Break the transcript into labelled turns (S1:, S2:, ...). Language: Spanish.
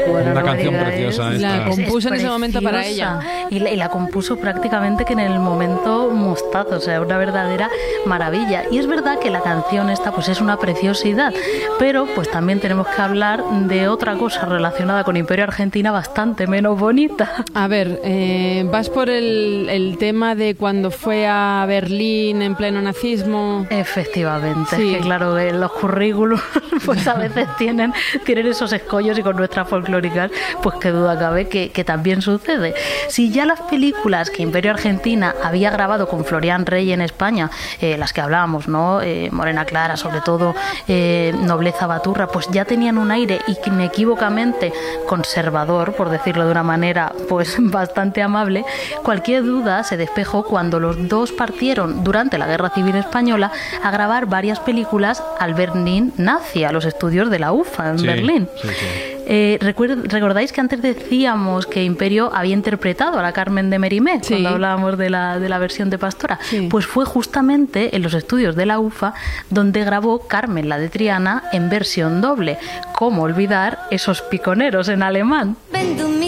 S1: Bueno,
S2: Una
S1: no
S2: canción
S1: digáis.
S2: preciosa esta.
S3: La compuso en ese momento para
S1: preciosa.
S3: ella.
S1: Y la compuso prácticamente que en el momento mostazo, o sea, una verdadera maravilla. Y es verdad que la canción esta pues es una preciosidad, pero pues también tenemos que hablar de otra cosa relacionada con Imperio Argentina bastante menos bonita.
S3: A ver, vas por el tema de cuando fue a Berlín en pleno nazismo.
S1: Efectivamente,
S3: Sí.
S1: es que claro, los currículos pues a veces tienen esos escollos y con nuestras folclóricas pues qué duda cabe que también sucede. Si ya las películas que Imperio Argentina había grabado con Florian Rey en España, las que hablábamos, ¿no? Morena Clara, sobre todo, Nobleza Baturra, pues ya tenían un aire inequívocamente conservador, por decirlo de una manera pues bastante amable. Cualquier duda se despejó cuando los dos partieron durante la Guerra Civil Española a grabar varias películas al Berlín nazi, a los estudios de la UFA en Berlín.
S2: Sí, sí.
S1: ¿Recordáis que antes decíamos que Imperio había interpretado a la Carmen de Mérimée
S3: Sí.
S1: cuando hablábamos de la versión de Pastora?
S3: Sí.
S1: Pues fue justamente en los estudios de la UFA donde grabó Carmen la de Triana en versión doble. ¿Cómo olvidar esos piconeros en alemán?
S4: Wenn du